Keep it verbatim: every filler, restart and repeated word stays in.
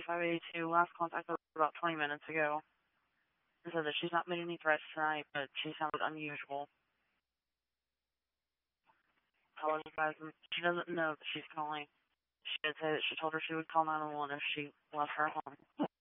five eighty-two, last contact about twenty minutes ago. And said that she's not made any threats tonight, but she sounded unusual. Apologize. She doesn't know that she's calling. She did say that she told her she would call nine one one if she left her home.